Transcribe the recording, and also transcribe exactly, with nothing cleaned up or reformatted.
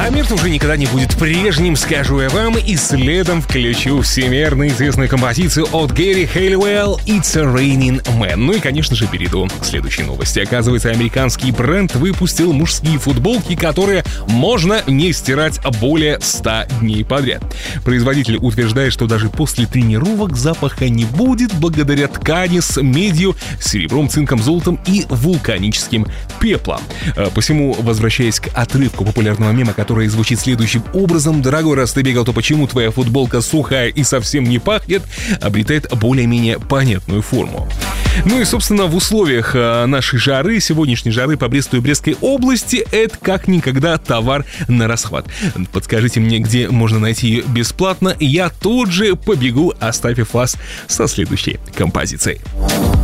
А мир уже никогда не будет прежним, скажу я вам, и следом включу всемирно известную композицию от Гэри Хэллиуэлл «It's a Raining Man». Ну и, конечно же, перейду к следующей новости. Оказывается, американский бренд выпустил мужские футболки, которые можно не стирать более ста дней подряд. Производитель утверждает, что даже после тренировок запаха не будет благодаря ткани с медью, серебром, цинком, золотом и вулканическим пеплом. Посему, возвращаясь к отрывку популярного мема, который звучит следующим образом: «Дорогой, раз ты бегал, то почему твоя футболка сухая и совсем не пахнет?» обретает более-менее понятную форму. Ну и, собственно, в условиях нашей жары, сегодняшней жары по Бресту и Брестской области, это как никогда товар на расхват. Подскажите мне, где можно найти ее бесплатно, и я тут же побегу, оставив вас со следующей композицией.